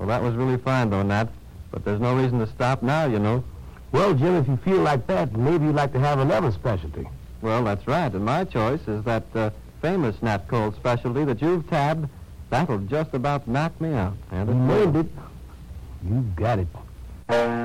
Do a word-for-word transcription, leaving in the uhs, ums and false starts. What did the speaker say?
Well, that was really fine, though, Nat. But there's no reason to stop now, you know. Well, Jim, if you feel like that, maybe you'd like to have another specialty. Well, that's right. And my choice is that uh, famous Nat Cole specialty that you've tabbed. That'll just about knock me out. And You named it. You've got it.